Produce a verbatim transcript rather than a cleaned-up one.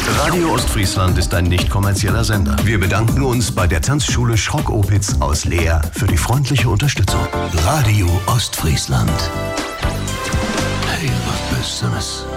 Radio Ostfriesland ist ein nicht kommerzieller Sender. Wir bedanken uns bei der Tanzschule Schrock-Opitz aus Leer für die freundliche Unterstützung. Radio Ostfriesland. Hey, was Besseres.